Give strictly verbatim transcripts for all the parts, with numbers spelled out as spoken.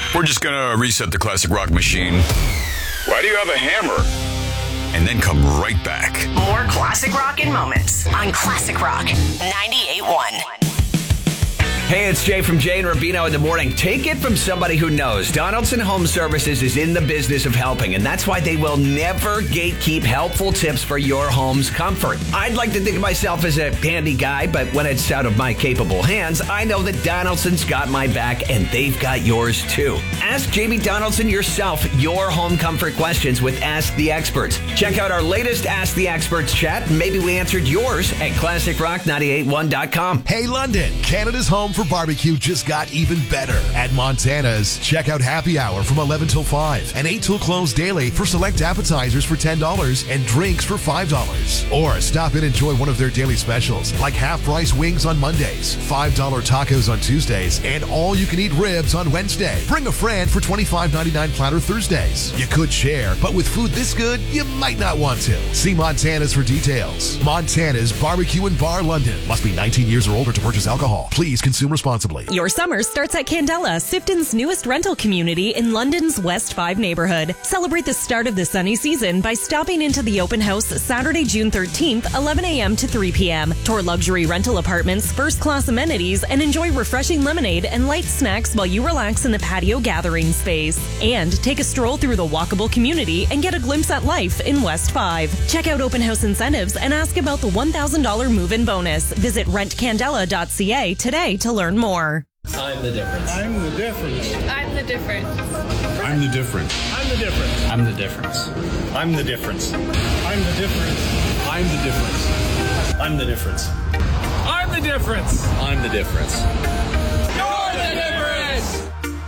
We're just going to reset the classic rock machine. Why do you have a hammer? And then come right back. More classic rock in moments on Classic Rock ninety-eight point one. Hey, it's Jay from Jay and Rubino in the morning. Take it from somebody who knows. Donaldson Home Services is in the business of helping, and that's why they will never gatekeep helpful tips for your home's comfort. I'd like to think of myself as a handy guy, but when it's out of my capable hands, I know that Donaldson's got my back, and they've got yours too. Ask Jamie Donaldson yourself your home comfort questions with Ask the Experts. Check out our latest Ask the Experts chat, and maybe we answered yours at classic rock ninety-eight one dot com. Hey, London, Canada's home for barbecue just got even better. At Montana's, check out happy hour from eleven till five and eight till close daily for select appetizers for ten dollars and drinks for five dollars. Or stop in and enjoy one of their daily specials like half-price wings on Mondays, five dollar tacos on Tuesdays, and all-you-can-eat ribs on Wednesday. Bring a friend for twenty-five ninety-nine platter Thursdays. You could share, but with food this good, you might not want to. See Montana's for details. Montana's Barbecue and Bar London. Must be nineteen years or older to purchase alcohol. Please consume responsibly. Your summer starts at Candela, Sifton's newest rental community in London's West five neighborhood. Celebrate the start of the sunny season by stopping into the open house Saturday, June thirteenth, eleven a.m. to three p.m. Tour luxury rental apartments, first-class amenities, and enjoy refreshing lemonade and light snacks while you relax in the patio gathering space. And take a stroll through the walkable community and get a glimpse at life in West five. Check out open house incentives and ask about the one thousand dollars move-in bonus. Visit rent candela dot c a today to learn more. I'm the difference. I'm the difference. I'm the difference. I'm the difference. I'm the difference. I'm the difference. I'm the difference. I'm the difference. I'm the difference. I'm the difference. I'm the difference. I'm the difference. You're the difference.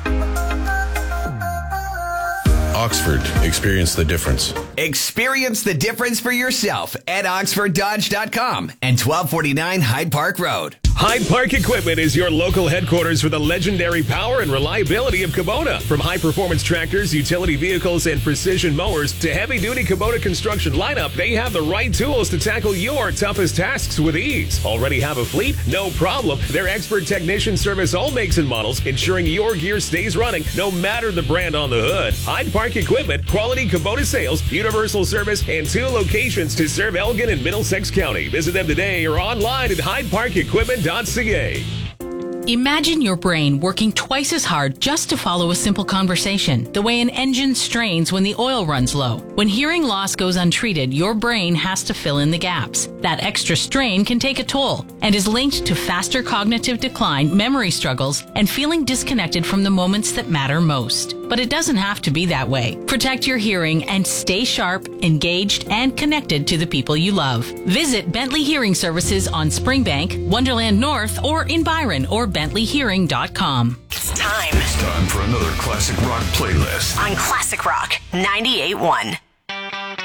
Oxford, experience the difference. Experience the difference for yourself at oxford dodge dot com and twelve forty-nine Hyde Park Road. Hyde Park Equipment is your local headquarters for the legendary power and reliability of Kubota. From high-performance tractors, utility vehicles, and precision mowers to heavy-duty Kubota construction lineup, they have the right tools to tackle your toughest tasks with ease. Already have a fleet? No problem. Their expert technicians service all makes and models, ensuring your gear stays running no matter the brand on the hood. Hyde Park Equipment, quality Kubota sales, universal service, and two locations to serve Elgin and Middlesex County. Visit them today or online at hyde park equipment dot c a. Imagine your brain working twice as hard just to follow a simple conversation, the way an engine strains when the oil runs low. When hearing loss goes untreated, your brain has to fill in the gaps. That extra strain can take a toll and is linked to faster cognitive decline, memory struggles, and feeling disconnected from the moments that matter most. But it doesn't have to be that way. Protect your hearing and stay sharp, engaged, and connected to the people you love. Visit Bentley Hearing Services on Springbank, Wonderland North, or in Byron, or bentley hearing dot com. It's time It's time for another classic rock playlist on Classic Rock ninety-eight point one.